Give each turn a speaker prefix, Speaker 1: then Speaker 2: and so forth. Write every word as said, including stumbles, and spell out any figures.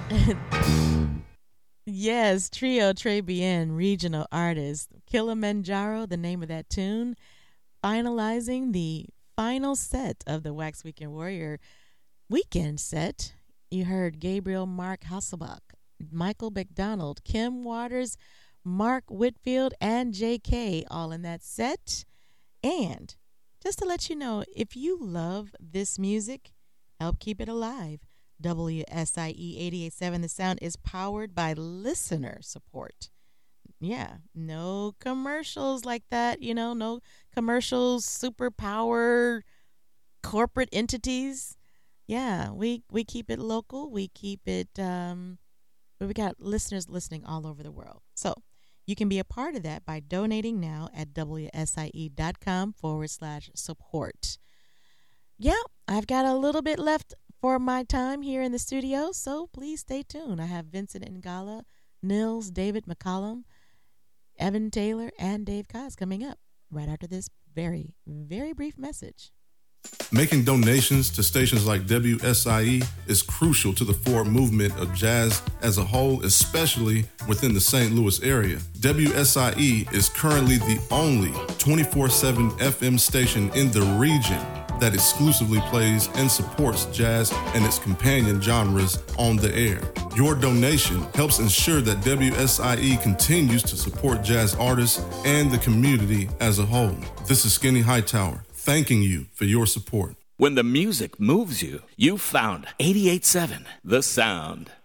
Speaker 1: Yes, Trio Tres Bien, regional artist. Kilimanjaro, the name of that tune, finalizing the final set of the Wax Weekend Warrior weekend set. You heard Gabriel Mark Hasselbach, Michael McDonald, Kim Waters, Mark Whitfield, and J K all in that set. And just to let you know, if you love this music, help keep it alive. W S I E eighty-eight point seven The Sound is powered by listener support. Yeah, no commercials like that, you know, no commercials, superpower corporate entities. Yeah, we we keep it local. We keep it um we got listeners listening all over the world. So, you can be a part of that by donating now at wsie.com forward slash support. Yeah, I've got a little bit left for my time here in the studio, so please stay tuned. I have Vincent Ngala, Nils, David McCollum, Evan Taylor, and Dave Koz coming up right after this very, very brief message.
Speaker 2: Making donations to stations like W S I E is crucial to the forward movement of jazz as a whole, especially within the Saint Louis area. W S I E is currently the only twenty-four seven F M station in the region that exclusively plays and supports jazz and its companion genres on the air. Your donation helps ensure that W S I E continues to support jazz artists and the community as a whole. This is Skinny Hightower, thanking you for your support.
Speaker 3: When the music moves you, you found eighty-eight point seven The Sound.